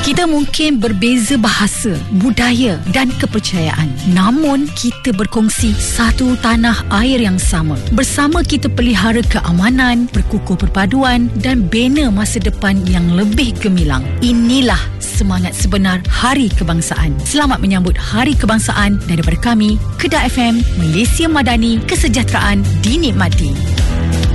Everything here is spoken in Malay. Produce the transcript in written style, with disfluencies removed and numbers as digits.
Kita mungkin berbeza bahasa, budaya dan kepercayaan. Namun, kita berkongsi satu tanah air yang sama. Bersama kita pelihara keamanan, berkukuh perpaduan dan bina masa depan yang lebih gemilang. Inilah semangat sebenar Hari Kebangsaan. Selamat menyambut Hari Kebangsaan daripada kami, Kedah FM, Malaysia Madani, kesejahteraan dinikmati.